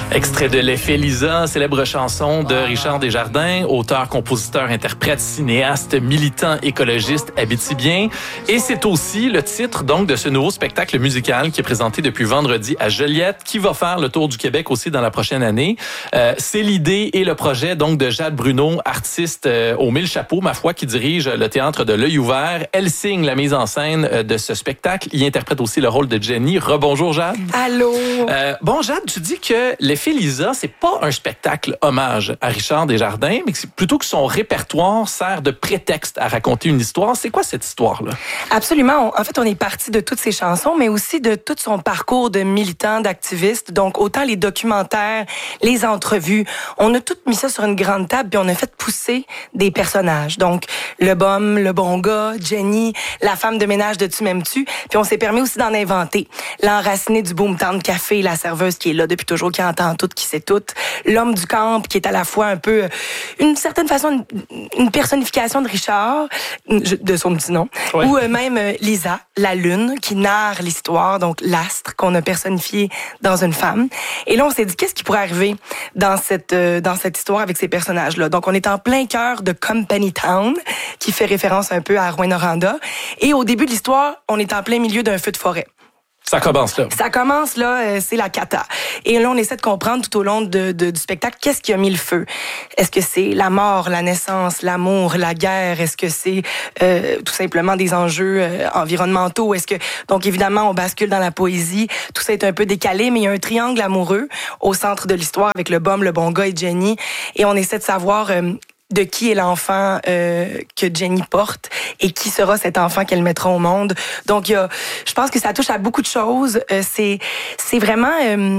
Extrait de L'effet Lisa, célèbre chanson de Richard Desjardins, auteur, compositeur, interprète, cinéaste, militant, écologiste abitibien. Et c'est aussi le titre donc de ce nouveau spectacle musical qui est présenté depuis vendredi à Joliette, qui va faire le tour du Québec aussi dans la prochaine année. C'est l'idée et le projet donc de Jade Bruno, artiste aux 1000 chapeaux, ma foi, qui dirige le théâtre de l'Œil ouvert. Elle signe la mise en scène de ce spectacle. Il interprète aussi le rôle de Jenny. Rebonjour Jade. Allô. Bon Jade, tu dis que L'effet Lisa, c'est pas un spectacle hommage à Richard Desjardins, mais c'est plutôt que son répertoire sert de prétexte à raconter une histoire. C'est quoi cette histoire-là? Absolument. En fait, on est parti de toutes ses chansons, mais aussi de tout son parcours de militant, d'activiste. Donc, autant les documentaires, les entrevues. On a tout mis ça sur une grande table, puis on a fait pousser des personnages. Donc, le bum, le bon gars, Jenny, la femme de ménage de Tu m'aimes-tu. Puis on s'est permis aussi d'en inventer. L'enraciné du Boomtown Café, la serveuse qui est là depuis toujours, qui entend tout, qui sait tout. L'homme du camp, qui est à la fois un peu, une certaine façon, une personnification de Richard, de son petit nom. Ouais. Ou même Lisa, la lune, qui narre l'histoire, donc l'astre qu'on a personnifié dans une femme. Et là, on s'est dit, qu'est-ce qui pourrait arriver dans cette histoire avec ces personnages-là? Donc, on est en plein cœur de Company Town, qui fait référence un peu à Rouyn-Noranda. Et au début de l'histoire, on est en plein milieu d'un feu de forêt. Ça commence là. Ça commence là, c'est la cata. Et là, on essaie de comprendre tout au long du spectacle qu'est-ce qui a mis le feu. Est-ce que c'est la mort, la naissance, l'amour, la guerre? Est-ce que c'est tout simplement des enjeux environnementaux? Est-ce que donc évidemment on bascule dans la poésie. Tout ça est un peu décalé, mais il y a un triangle amoureux au centre de l'histoire avec le bum, le bon gars et Jenny. Et on essaie de savoir de qui est l'enfant que Jenny porte et qui sera cet enfant qu'elle mettra au monde. Donc, je pense que ça touche à beaucoup de choses. C'est vraiment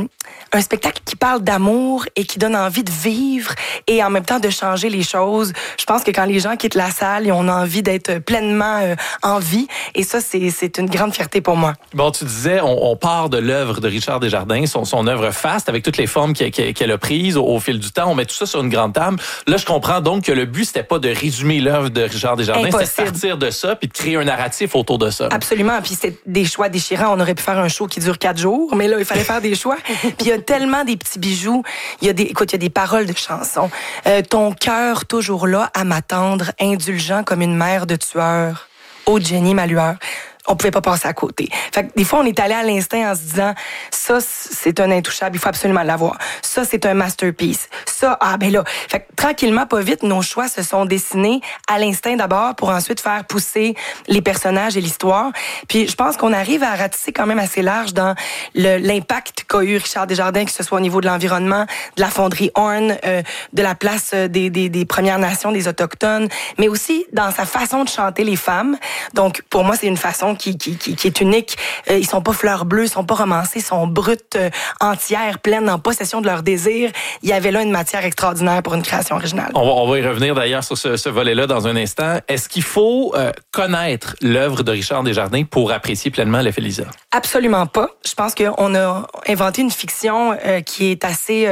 un spectacle qui parle d'amour et qui donne envie de vivre et en même temps de changer les choses. Je pense que quand les gens quittent la salle, ils ont envie d'être pleinement en vie et ça, c'est une grande fierté pour moi. Bon, tu disais, on part de l'œuvre de Richard Desjardins, son œuvre faste avec toutes les formes qu'elle a prises au fil du temps. On met tout ça sur une grande table. Là, je comprends donc que le but, c'était pas de résumer l'œuvre de Richard Desjardins, c'était de partir de ça puis de créer un narratif autour de ça. Absolument. Puis c'est des choix déchirants. On aurait pu faire un show qui dure 4 jours, mais là, il fallait faire des choix. Puis il y a tellement des petits bijoux. Il y a des paroles de chansons. Ton cœur toujours là à m'attendre, indulgent comme une mère de tueur. Oh Jenny, ma lueur. On pouvait pas passer à côté. Fait que des fois, on est allé à l'instinct en se disant, ça, c'est un intouchable, il faut absolument l'avoir. Ça, c'est un masterpiece. Ça, ben là. Fait que tranquillement, pas vite, nos choix se sont dessinés à l'instinct d'abord pour ensuite faire pousser les personnages et l'histoire. Puis je pense qu'on arrive à ratisser quand même assez large dans l'impact qu'a eu Richard Desjardins, que ce soit au niveau de l'environnement, de la fonderie Horn, de la place des Premières Nations, des Autochtones, mais aussi dans sa façon de chanter les femmes. Donc, pour moi, c'est une façon qui est unique. Ils sont pas fleurs bleues, ils sont pas romancés, ils sont brutes, entières, pleines, en possession de leurs désirs. Il y avait là une matière extraordinaire pour une création originale. On va y revenir d'ailleurs sur ce volet-là dans un instant. Est-ce qu'il faut connaître l'œuvre de Richard Desjardins pour apprécier pleinement L'effet Lisa? Absolument pas. Je pense qu'on a inventé une fiction qui est assez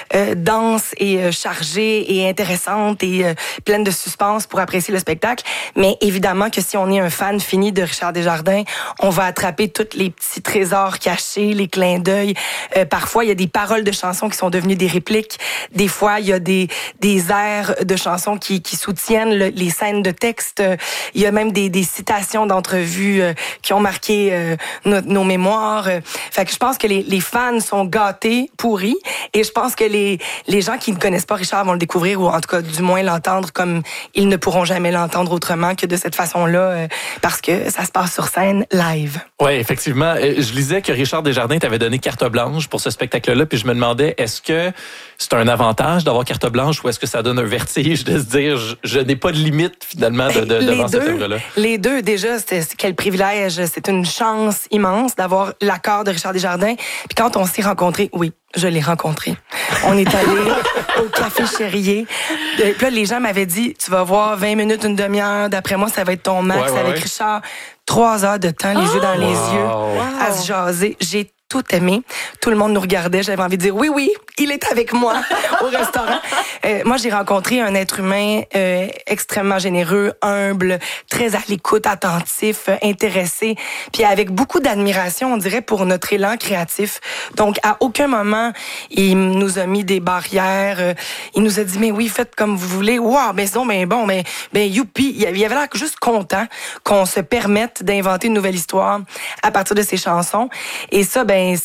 dense et chargée et intéressante et pleine de suspense pour apprécier le spectacle. Mais évidemment que si on est un fan fini de Richard Desjardins, on va attraper tous les petles trésors cachés, les clins d'œil. Parfois, il y a des paroles de chansons qui sont devenues des répliques. Des fois, il y a des airs de chansons qui soutiennent les scènes de texte. Il y a même des citations d'entrevues qui ont marqué nos mémoires. Fait que je pense que les fans sont gâtés, pourris, et je pense que les gens qui ne connaissent pas Richard vont le découvrir, ou en tout cas, du moins l'entendre comme ils ne pourront jamais l'entendre autrement que de cette façon-là, parce que ça se passe sur scène live. Oui, effectivement. Je lisais que Richard Desjardins t'avait donné carte blanche pour ce spectacle-là, puis je me demandais, est-ce que c'est un avantage d'avoir carte blanche ou est-ce que ça donne un vertige de se dire, je n'ai pas de limite finalement devant cette œuvre-là? Les deux, déjà, quel privilège, c'est une chance immense d'avoir l'accord de Richard Desjardins. Puis quand on s'est rencontrés, oui, je l'ai rencontré. On est allé au Café Chérier. Puis là, les gens m'avaient dit, tu vas voir 20 minutes, une demi-heure, d'après moi, ça va être ton max avec Richard. 3 heures de temps, les yeux dans les yeux, à se jaser. J'ai tout aimé. Tout le monde nous regardait. J'avais envie de dire oui, il est avec moi au restaurant. Moi, j'ai rencontré un être humain extrêmement généreux, humble, très à l'écoute, attentif, intéressé, puis avec beaucoup d'admiration, on dirait, pour notre élan créatif. Donc, à aucun moment, il nous a mis des barrières. Il nous a dit, mais oui, faites comme vous voulez. Wow, mais non, mais bon, mais youpi. Il avait l'air juste content qu'on se permette d'inventer une nouvelle histoire à partir de ses chansons. Et ça,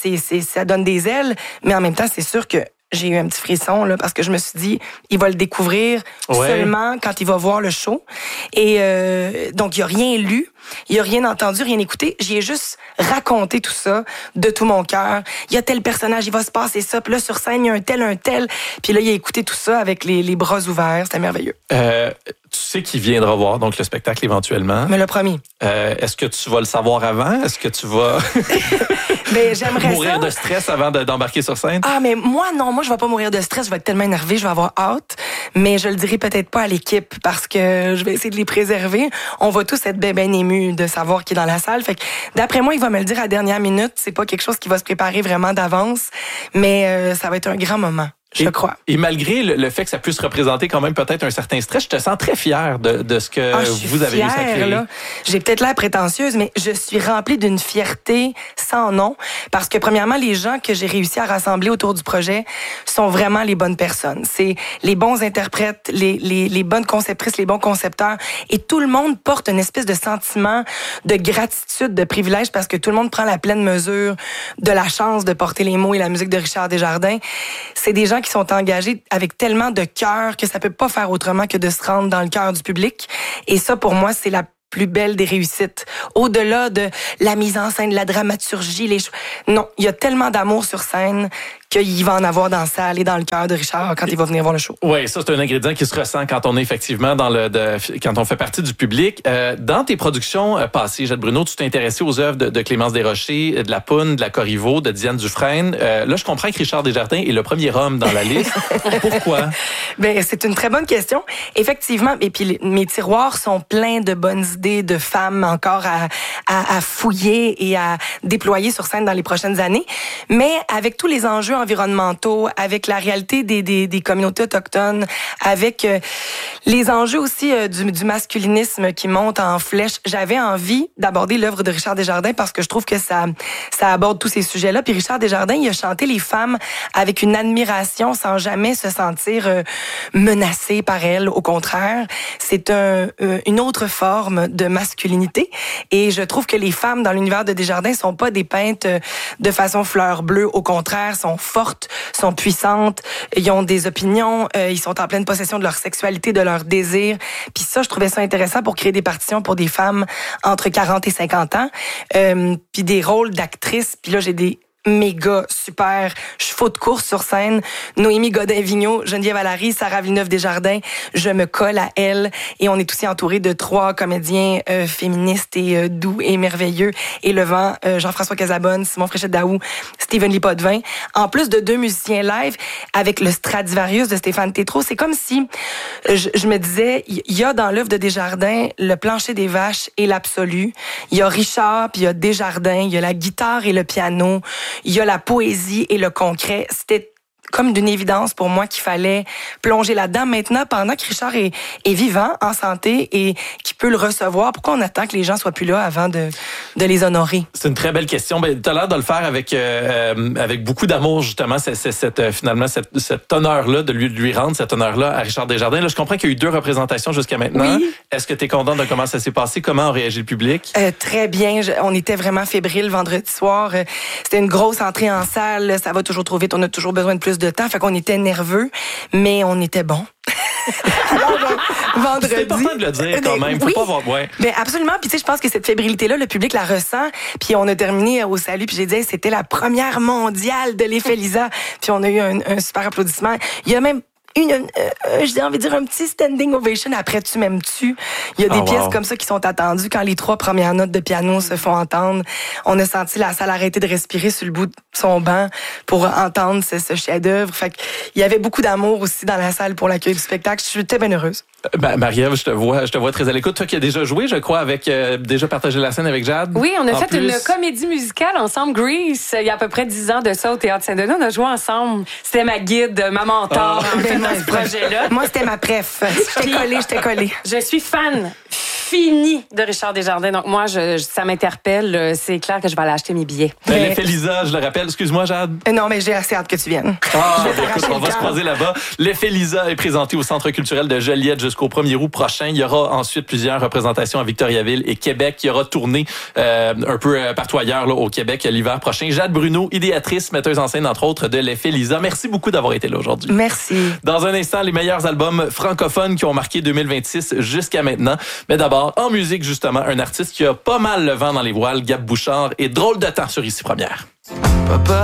ça donne des ailes, mais en même temps, c'est sûr que j'ai eu un petit frisson là parce que je me suis dit il va le découvrir seulement quand il va voir le show. Et donc il a rien lu, il a rien entendu, rien écouté, j'y ai juste raconté tout ça de tout mon cœur. Il y a tel personnage, il va se passer ça, puis là sur scène il y a un tel. Puis là il a écouté tout ça avec les bras ouverts, c'était merveilleux. Tu sais qu'il viendra voir donc le spectacle éventuellement. Me l'a promis. Est-ce que tu vas le savoir avant? Est-ce que tu vas j'aimerais mourir de stress avant d'embarquer sur scène? Ah, mais moi, non. Moi, je vais pas mourir de stress. Je vais être tellement énervée. Je vais avoir hâte. Mais je le dirai peut-être pas à l'équipe parce que je vais essayer de les préserver. On va tous être bien émus de savoir qui est dans la salle. Fait que, d'après moi, il va me le dire à la dernière minute. C'est pas quelque chose qui va se préparer vraiment d'avance. Mais ça va être un grand moment. Je crois. Et malgré le fait que ça puisse représenter quand même peut-être un certain stress, je te sens très fière de ce que vous avez réussi à créer. Là. J'ai peut-être l'air prétentieuse, mais je suis remplie d'une fierté sans nom. Parce que premièrement, les gens que j'ai réussi à rassembler autour du projet sont vraiment les bonnes personnes. C'est les bons interprètes, les bonnes conceptrices, les bons concepteurs. Et tout le monde porte une espèce de sentiment de gratitude, de privilège, parce que tout le monde prend la pleine mesure de la chance de porter les mots et la musique de Richard Desjardins. C'est des gens qui sont engagés avec tellement de cœur que ça peut pas faire autrement que de se rendre dans le cœur du public. Et ça, pour moi, c'est la plus belle des réussites. Au-delà de la mise en scène, de la dramaturgie, non, il y a tellement d'amour sur scène qu'il va en avoir dans la salle et dans le cœur de Richard quand il va venir voir le show. Oui, ça, c'est un ingrédient qui se ressent quand on est effectivement quand on fait partie du public. Dans tes productions passées, Jette Bruno, tu t'es intéressé aux œuvres de Clémence Desrochers, de La Poune, de la Corriveau, de Diane Dufresne. Là, je comprends que Richard Desjardins est le premier homme dans la liste. Pourquoi? C'est une très bonne question. Effectivement, et puis mes tiroirs sont pleins de bonnes idées de femmes encore à fouiller et à déployer sur scène dans les prochaines années. Mais avec tous les enjeux environnementaux, avec la réalité des communautés autochtones, avec les enjeux aussi du masculinisme qui monte en flèche, j'avais envie d'aborder l'œuvre de Richard Desjardins parce que je trouve que ça aborde tous ces sujets-là. Puis Richard Desjardins, il a chanté les femmes avec une admiration sans jamais se sentir menacé par elles. Au contraire, c'est une autre forme de masculinité. Et je trouve que les femmes dans l'univers de Desjardins sont pas dépeintes de façon fleur bleue. Au contraire, sont fortes, sont puissantes, ils ont des opinions, ils sont en pleine possession de leur sexualité, de leur désir. Puis ça, je trouvais ça intéressant pour créer des partitions pour des femmes entre 40 et 50 ans. Puis des rôles d'actrices. Puis là, j'ai des méga super chevaux de course sur scène. Noémie Godin-Vigneault, Geneviève Allary, Sarah Villeneuve-Desjardins. Je me colle à elle et on est aussi entouré de 3 comédiens féministes et doux et merveilleux. Et Levant, Jean-François Casabonne, Simon Fréchette-Daou, Steven Lipotvin. En plus de 2 musiciens live avec le Stradivarius de Stéphane Tétrault. C'est comme si je me disais, il y a dans l'œuvre de Desjardins le plancher des vaches et l'absolu. Il y a Richard, puis il y a Desjardins, il y a la guitare et le piano. Il y a la poésie et le concret. C'était comme d'une évidence pour moi qu'il fallait plonger là-dedans. Maintenant, pendant que Richard est vivant, en santé et qu'il peut le recevoir, pourquoi on attend que les gens soient plus là avant de les honorer? C'est une très belle question. Tu as l'air de le faire avec beaucoup d'amour, justement, finalement, cet honneur-là, de lui rendre cet honneur-là à Richard Desjardins. Là, je comprends qu'il y a eu 2 représentations jusqu'à maintenant. Oui. Est-ce que tu es contente de comment ça s'est passé? Comment a réagi le public? Très bien. On était vraiment fébriles vendredi soir. C'était une grosse entrée en salle. Ça va toujours trop vite. On a toujours besoin de plus de temps. Fait qu'on était nerveux, mais on était bons. Alors, vendredi. C'est important de le dire quand même. Faut pas avoir. Ouais. Ben absolument. Puis tu sais, je pense que cette fébrilité-là, le public la ressent. Puis on a terminé au salut. Puis j'ai dit, c'était la première mondiale de l'Effet Lisa. Puis on a eu un super applaudissement. Il y a même j'ai envie de dire un petit standing ovation après Tu m'aimes-tu. Il y a des pièces comme ça qui sont attendues quand les 3 premières notes de piano se font entendre. On a senti la salle arrêter de respirer sur le bout de son banc pour entendre ce chef-d'œuvre. Fait qu'il y avait beaucoup d'amour aussi dans la salle pour l'accueil du spectacle. Je suis bien heureuse. Marie-Ève, je te vois très à l'écoute. Toi qui as déjà joué, je crois, avec déjà partagé la scène avec Jade. Oui, on a fait une comédie musicale ensemble, Grease, il y a à peu près 10 ans de ça au Théâtre Saint-Denis. On a joué ensemble. C'était ma guide, ma mentor en fait, dans ce projet-là. Moi, c'était ma préf. J'étais collée. Je suis fan fini de Richard Desjardins. Donc moi, ça m'interpelle. C'est clair que je vais aller acheter mes billets. L'effet Lisa, je le rappelle. Excuse-moi, Jade. Non, mais j'ai assez hâte que tu viennes. Écoute, on va se croiser là-bas. L'effet Lisa est présenté au Centre culturel de Joliette jusqu'au 1er août prochain. Il y aura ensuite plusieurs représentations à Victoriaville et Québec. Il y aura tourné un peu partout ailleurs là, au Québec l'hiver prochain. Jade Bruno, idéatrice, metteuse en scène, entre autres, de l'effet Lisa. Merci beaucoup d'avoir été là aujourd'hui. Merci. Dans un instant, les meilleurs albums francophones qui ont marqué 2026 jusqu'à maintenant. Mais d'abord, en musique, justement, un artiste qui a pas mal le vent dans les voiles, Gab Bouchard, et Drôle de temps sur Ici Première. Papa.